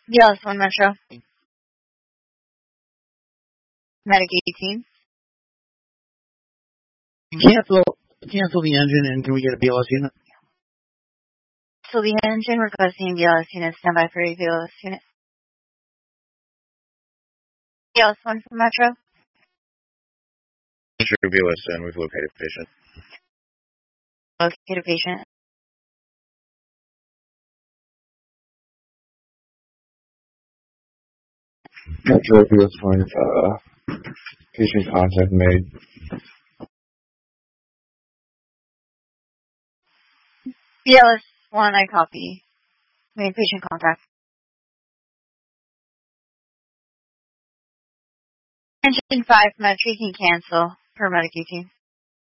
Yes, one Metro. Medic 18. Cancel the engine, and can we get a BLS unit? So the engine requesting BLS unit, standby for a BLS unit. BLS 1 from Metro. Sure, BLS in. We've located patient. Located patient. Metro, that's fine. Patient contact made. BLS 1, I copy. Made patient contact. Engine 5, Metro, you can cancel per Medic 18.